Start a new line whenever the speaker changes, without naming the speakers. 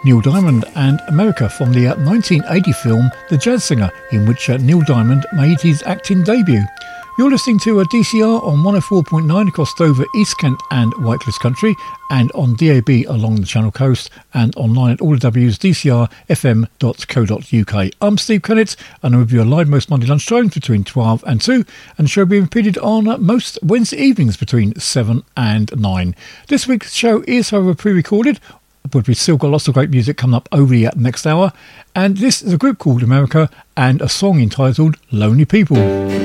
Neil Diamond and America from the 1980 film The Jazz Singer, in which Neil Diamond made his acting debut. You're listening to a DCR on 104.9 across Dover, East Kent and Whitecliff Country, and on DAB along the Channel Coast, and online at allwdcrfm.co.uk. I'm Steve Kennett, and I'm with you live most Monday lunchtimes between 12 and 2, and the show will be repeated on most Wednesday evenings between 7 and 9. This week's show is, however, pre-recorded, but we've still got lots of great music coming up over the next hour, and this is a group called America and a song entitled Lonely People.